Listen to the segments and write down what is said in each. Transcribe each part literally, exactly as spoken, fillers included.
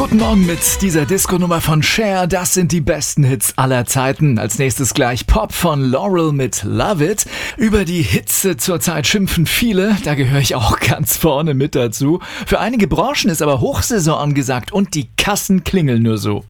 Guten Morgen mit dieser Disco-Nummer von Cher. Das sind die besten Hits aller Zeiten. Als nächstes gleich Pop von Laurel mit Love It. Über die Hitze zurzeit schimpfen viele. Da gehöre ich auch ganz vorne mit dazu. Für einige Branchen ist aber Hochsaison angesagt und die Kassen klingeln nur so.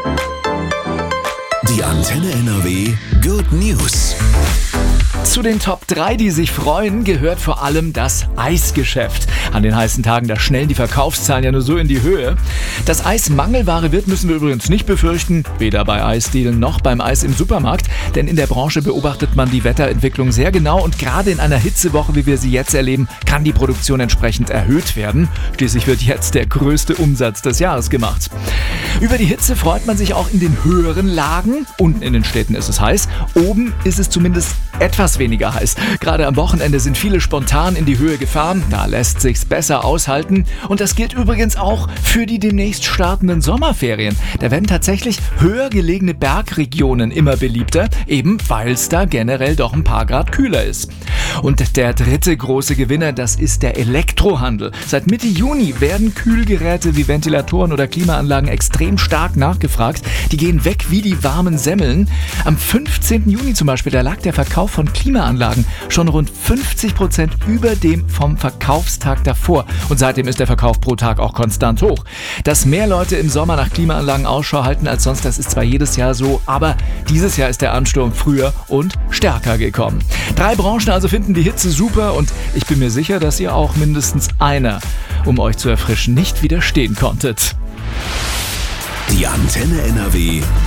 Die Antenne N R W Good News. Zu den Top drei, die sich freuen, gehört vor allem das Eisgeschäft. An den heißen Tagen, da schnellen die Verkaufszahlen ja nur so in die Höhe. Dass Eis Mangelware wird, müssen wir übrigens nicht befürchten, weder bei Eisdielen noch beim Eis im Supermarkt. Denn in der Branche beobachtet man die Wetterentwicklung sehr genau und gerade in einer Hitzewoche, wie wir sie jetzt erleben, kann die Produktion entsprechend erhöht werden. Schließlich wird jetzt der größte Umsatz des Jahres gemacht. Über die Hitze freut man sich auch in den höheren Lagen. Unten in den Städten ist es heiß, oben ist es zumindest etwas weniger heiß. Gerade am Wochenende sind viele spontan in die Höhe gefahren. Da lässt sich's besser aushalten. Und das gilt übrigens auch für die demnächst startenden Sommerferien. Da werden tatsächlich höher gelegene Bergregionen immer beliebter, eben weil es da generell doch ein paar Grad kühler ist. Und der dritte große Gewinner, das ist der Elektrohandel. Seit Mitte Juni werden Kühlgeräte wie Ventilatoren oder Klimaanlagen extrem stark nachgefragt. Die gehen weg wie die warmen Semmeln. Am fünfzehnten Juni zum Beispiel, da lag der Verkauf von Klimaanlagen schon rund fünfzig Prozent über dem vom Verkaufstag davor. Und seitdem ist der Verkauf pro Tag auch konstant hoch. Dass mehr Leute im Sommer nach Klimaanlagen Ausschau halten als sonst, das ist zwar jedes Jahr so, aber dieses Jahr ist der Ansturm früher und stärker gekommen. Drei Branchen also finden die Hitze super und ich bin mir sicher, dass ihr auch mindestens einer, um euch zu erfrischen, nicht widerstehen konntet. Die Antenne N R W